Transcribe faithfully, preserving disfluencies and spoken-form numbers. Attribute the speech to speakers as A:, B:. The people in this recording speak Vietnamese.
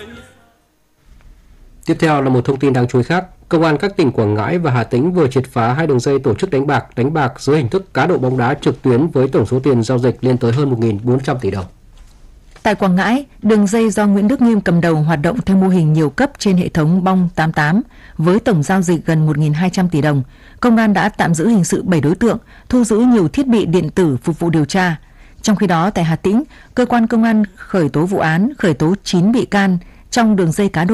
A: Tiếp theo là một thông tin đáng chú ý khác. Công an các tỉnh Quảng Ngãi và Hà Tĩnh vừa triệt phá hai đường dây tổ chức đánh bạc, đánh bạc dưới hình thức cá độ bóng đá trực tuyến với tổng số tiền giao dịch lên tới hơn một nghìn bốn trăm tỷ đồng.
B: Tại Quảng Ngãi, đường dây do Nguyễn Đức Nghiêm cầm đầu hoạt động theo mô hình nhiều cấp trên hệ thống bong tám mươi tám với tổng giao dịch gần một nghìn hai trăm tỷ đồng. Công an đã tạm giữ hình sự bảy đối tượng, thu giữ nhiều thiết bị điện tử phục vụ điều tra. Trong khi đó, tại Hà Tĩnh, cơ quan công an khởi tố vụ án, khởi tố chín bị can trong đường dây cá độ